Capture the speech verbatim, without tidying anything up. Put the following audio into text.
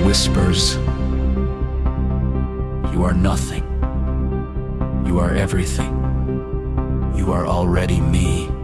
whispers, "You are nothing. You are everything. You are already me."